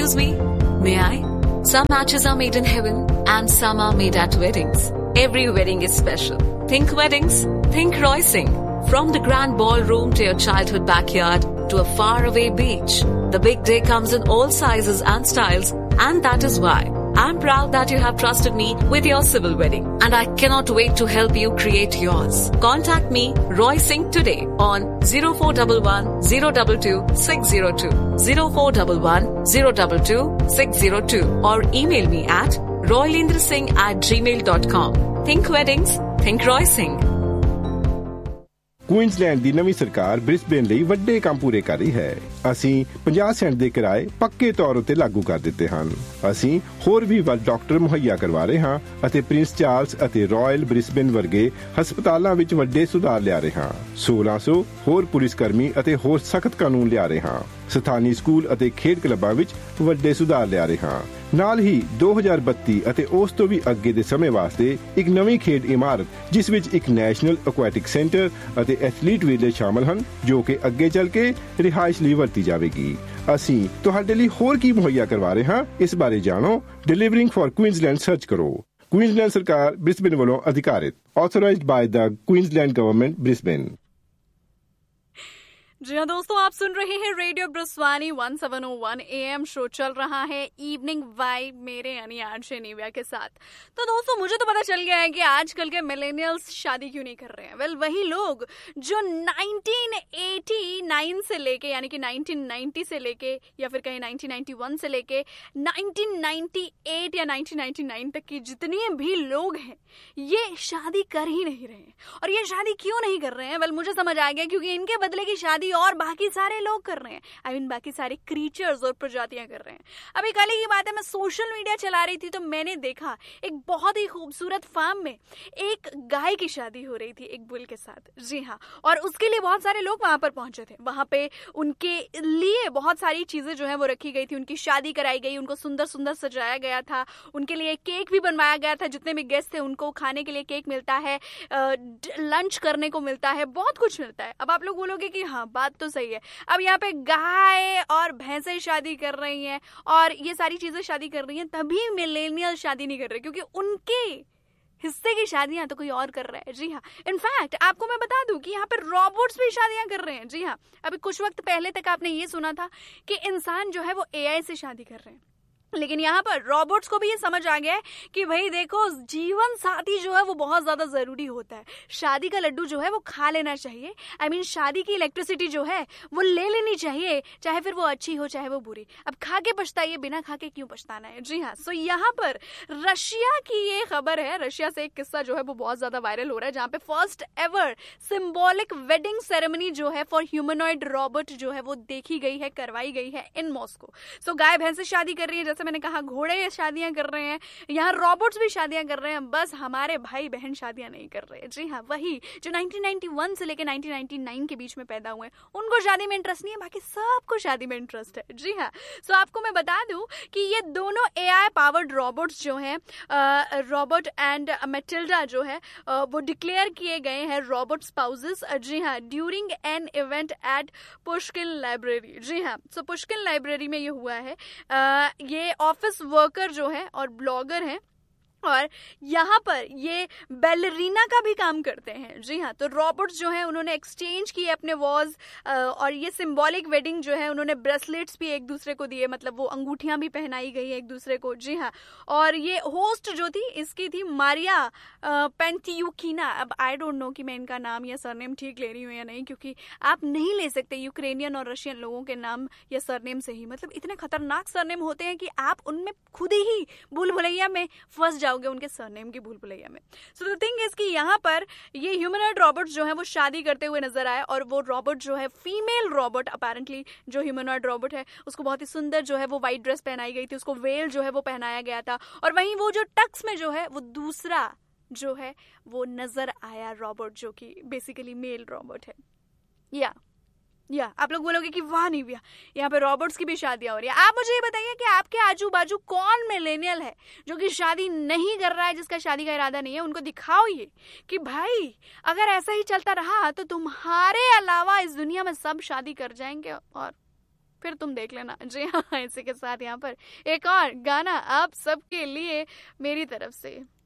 Excuse me, may I? Some matches are made in heaven and some are made at weddings. Every wedding is special. Think weddings, think Roy Singh. From the grand ballroom to your childhood backyard to a faraway beach, the big day comes in all sizes and styles, and that is why I'm proud that you have trusted me with your civil wedding, and I cannot wait to help you create yours. Contact me, Roy Singh, today on 0411 022 602, 0411 022 602, or email me at roylendrasingh@gmail.com. Think weddings, think Roy Singh. Queensland ਦੀ ਨਵੀਂ ਸਰਕਾਰ Brisbane ਲਈ ਵੱਡੇ ਕੰਮ ਪੂਰੇ ਕਰ ਰਹੀ ਹੈ। ਅਸੀਂ 50 ਸੈਂਟ ਦੇ ਕਿਰਾਏ ਪੱਕੇ ਤੌਰ ਉੱਤੇ ਲਾਗੂ ਕਰ ਦਿੱਤੇ ਹਨ। ਅਸੀਂ ਹੋਰ ਵੀ ਵੱਧ ਡਾਕਟਰ ਮੁਹੱਈਆ ਕਰਵਾ ਰਹੇ ਹਾਂ ਅਤੇ ਪ੍ਰਿੰਸ ਚਾਰਲਸ ਅਤੇ ਰਾਇਲ ਬ੍ਰਿਸਬੇਨ ਵਰਗੇ ਹਸਪਤਾਲਾਂ ਵਿੱਚ ਵੱਡੇ ਸੁਧਾਰ ਲਿਆ ਰਹੇ ਹਾਂ। 1600 ਹੋਰ ਪੁਲਿਸ ਕਰਮੀ ਅਤੇ ਹੋਰ ਸਖਤ ਕਾਨੂੰਨ ਲਿਆ ਰਹੇ ਹਾਂ। ਸਥਾਨੀ ਸਕੂਲ ਅਤੇ ਖੇਡ ਕਲੱਬਾਂ ਵਿੱਚ ਵੱਡੇ ਸੁਧਾਰ ਲਿਆ ਰਹੇ ਹਾਂ। ਨਾਲ ਹੀ 2032 ਅਤੇ ਉਸ ਤੋਂ ਵੀ ਅੱਗੇ ਦੇ ਸਮੇਂ ਵਾਸਤੇ ਇੱਕ ਨਵੀਂ ਖੇਡ ਇਮਾਰਤ, ਜਿਸ ਵਿੱਚ ਇੱਕ ਨੈਸ਼ਨਲ ਐਕੁਆਟਿਕ ਸੈਂਟਰ ਅਤੇ ਐਥਲੀਟ ਵਿਲੇਜ ਸ਼ਾਮਲ ਹਨ, ਜੋ ਕਿ ਅੱਗੇ ਚੱਲ ਕੇ ਰਿਹਾਇਸ਼ ਲਈ ਵਰਤੀ ਜਾਵੇਗੀ। ਅਸੀਂ ਤੁਹਾਡੇ ਲਈ ਹੋਰ ਕੀ ਮੁਹੱਈਆ ਕਰਵਾ ਰਹੇ ਹਾਂ, ਇਸ ਬਾਰੇ ਜਾਣੋ। ਡਿਲੀਵਰਿੰਗ ਫॉर ਕੁਈਨਜ਼ਲੈਂਡ ਸਰਚ ਕਰੋ। ਕੁਈਨਜ਼ਲੈਂਡ ਸਰਕਾਰ ਬ੍ਰਿਸਬੇਨ ਵੱਲੋਂ ਅਧਿਕਾਰਿਤ, authorised ਬਾय the Queensland government Brisbane. जी हाँ दोस्तों, आप सुन रहे हैं रेडियो ब्रिस्वानी 1701 AM। शो चल रहा है इवनिंग वाइब मेरे यानी आरजे निव्या के साथ। तो दोस्तों, मुझे तो पता चल गया है कि आजकल के मिलेनियल्स शादी क्यों नहीं कर रहे हैं। वेल, वही लोग जो 1989 से लेके यानी कि 1990 से लेके या फिर कहीं 1991 से लेके 1998 या 1999 तक की जितने भी लोग हैं, ये शादी कर ही नहीं रहे हैं। और ये शादी क्यों नहीं कर रहे हैं? वेल, मुझे समझ आ गया, क्योंकि इनके बदले की शादी और बाकी सारे लोग कर रहे हैं। आई मीन बाकी सारे क्रीचर्स और प्रजातियां कर रहे हैं। अभी कल ही की बात है, मैं सोशल मीडिया चला रही थी तो मैंने देखा एक बहुत ही खूबसूरत फार्म में एक गाय की शादी हो रही थी एक बुल के साथ। जी हाँ, और उसके लिए बहुत सारे लोग वहां पर पहुंचे थे। वहां पे उनके लिए बहुत सारी चीजें जो है वो रखी गई थी, उनकी शादी कराई गई, उनको सुंदर सुंदर सजाया गया था, उनके लिए केक भी बनवाया गया था। जितने भी गेस्ट थे उनको खाने के लिए केक मिलता है, लंच करने को मिलता है, बहुत कुछ मिलता है। अब आप लोग बोलोगे कि हाँ, बात तो सही है। अब यहाँ पे गाय और भैंसें शादी कर रही हैं और ये सारी चीजें शादी कर रही हैं, तभी मिलेनियल शादी नहीं कर रहे, क्योंकि उनके हिस्से की शादियां तो कोई और कर रहा है। जी हाँ, इनफैक्ट आपको मैं बता दूं कि यहाँ पे रोबोट्स भी शादियां कर रहे हैं। जी हाँ, अभी कुछ वक्त पहले तक आपने ये सुना था कि इंसान जो है वो एआई से शादी कर रहे हैं, लेकिन यहाँ पर रोबोट्स को भी ये समझ आ गया है कि भाई देखो, जीवन साथी जो है वो बहुत ज्यादा जरूरी होता है। शादी का लड्डू जो है वो खा लेना चाहिए। आई मीन शादी की इलेक्ट्रिसिटी जो है वो ले लेनी चाहिए, चाहे फिर वो अच्छी हो चाहे वो बुरी। अब खा के पछताइए, बिना खा के क्यों पछताना है। जी हाँ, सो यहाँ पर रशिया की ये खबर है। रशिया से एक किस्सा जो है वो बहुत ज्यादा वायरल हो रहा है, जहाँ पे first ever symbolic wedding ceremony जो है फॉर ह्यूमनॉइड रोबोट जो है वो देखी गई है, करवाई गई है इन मॉस्को। सो गाय भैंस से शादी कर रही है, जैसे मैंने कहा, घोड़े शादियां कर रहे हैं, यहाँ रोबोट्स भी शादियां कर रहे हैं, बस हमारे भाई बहन शादियां नहीं कर रहे। जी हाँ, वही जो 1991 से लेकर 1999 के बीच में पैदा हुए, उनको शादी में इंटरेस्ट नहीं है, बाकी सबको शादी में इंटरेस्ट है। जी हाँ, सो आपको मैं बता दूं कि ये दोनों एआई पावर्ड रोबोट्स जो हैं, रोबोट एंड मेटिल्डा जो है वो डिक्लेयर किए गए हैं रोबोट स्पाउसेस। जी हाँ, during an event at Pushkin library. जी हाँ, सो पुष्किन लाइब्रेरी में ये हुआ है। ये ऑफिस वर्कर जो है और ब्लॉगर हैं, और यहाँ पर ये बैलरीना का भी काम करते हैं। जी हाँ, तो रोबोट्स जो हैं उन्होंने एक्सचेंज किए अपने वॉज, और ये सिंबॉलिक वेडिंग जो है उन्होंने ब्रेसलेट्स भी एक दूसरे को दिए, मतलब वो अंगूठियां भी पहनाई गई है एक दूसरे को। जी हाँ, और ये होस्ट जो थी इसकी थी मारिया पेंटियुकिना। अब आई डोंट नो कि मैं इनका नाम या सरनेम ठीक ले रही हूँ या नहीं, क्योंकि आप नहीं ले सकते यूक्रेनियन और रशियन लोगों के नाम या सरनेम से ही, मतलब इतने खतरनाक सरनेम होते हैं कि आप उनमें खुद ही भूल भुलैया में फंस जाओगे, उनके सरनेम की भूल भुलैया में। सो द थिंग इज कि यहाँ पर ये ह्यूमनॉइड रोबोट्स जो है वो शादी करते हुए नजर आए, और वो रोबोट जो है फीमेल रोबोट, अपेरेंटली जो ह्यूमनॉइड रोबोट है उसको बहुत ही सुंदर जो है वो व्हाइट ड्रेस पहनाई गई थी, उसको वेल जो है वो पहनाया गया था, और वहीं वो जो टक्स में जो है वो दूसरा जो है वो नजर आया रोबोट, जो कि बेसिकली मेल रोबोट है। या आप लोग बोलोगे कि वाह नहीं भैया, यहाँ पे रॉबर्ट्स की भी शादियां हो रही है। आप मुझे ये बताइए कि आपके आजू बाजू कौन मिलेनियल है जो कि शादी नहीं कर रहा है, जिसका शादी का इरादा नहीं है। उनको दिखाओ ये कि भाई अगर ऐसा ही चलता रहा तो तुम्हारे अलावा इस दुनिया में सब शादी कर जाएंगे और फिर तुम देख लेना। जी हाँ, इसी के साथ यहाँ पर एक और गाना आप सबके लिए मेरी तरफ से।